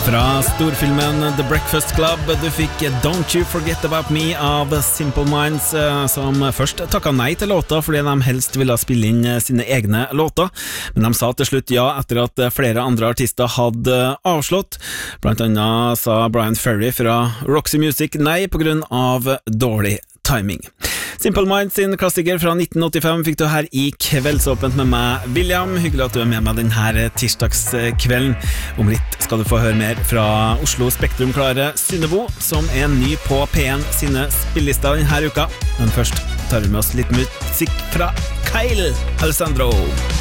Fra storfilmen The Breakfast Club du fikk Don't You Forget About Me av Simple Minds, som først takket nei til låta fordi de helst ville spille inn sine egne låter, men de sa til slutt ja etter at flere andre artister hadde avslått. Blant annet sa Brian Ferry fra Roxy Music nei på grunn av dårlig timing. Simple Minds sin klassiker fra 1985 fikk du her i Kveldsåpent med meg, William. Hyggelig at du er med meg denne tirsdagskvelden. Om litt skal du få høre mer fra Oslo Spektrum-klare Synnebo, som er ny på P1 sine spillister denne uka. Men først tar vi med oss litt musikk fra Kyle Alessandro.